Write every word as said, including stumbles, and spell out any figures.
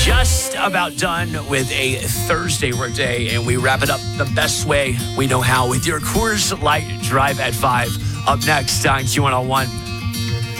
Just about done with a Thursday workday, and we wrap it up the best way we know how with your Coors Light Drive at five. Up next on Q one oh one.